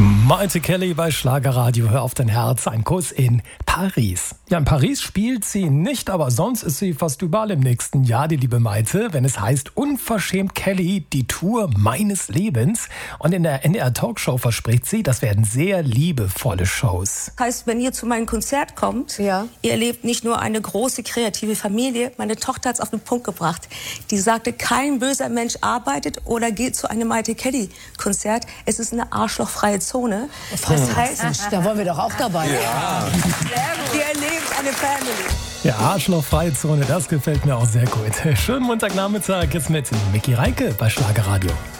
Maite Kelly bei Schlagerradio, hör auf dein Herz, ein Kuss in Paris. Ja, in Paris spielt sie nicht, aber sonst ist sie fast überall im nächsten Jahr, die liebe Maite, wenn es heißt Unverschämt Kelly, die Tour meines Lebens. Und in der NDR Talkshow verspricht sie, das werden sehr liebevolle Shows. Heißt, wenn ihr zu meinem Konzert kommt, ihr erlebt nicht nur eine große kreative Familie, meine Tochter hat es auf den Punkt gebracht. Die sagte, kein böser Mensch arbeitet oder geht zu einem Maite Kelly Konzert. Es ist eine arschlochfreie Zone. Das heißt, da wollen wir doch auch dabei sein. Ja. Ihr erlebt eine Family. Ja, arschlochfreie Zone, das gefällt mir auch sehr gut. Schönen Montagnachmittag jetzt mit Micky Reinke bei Schlagerradio.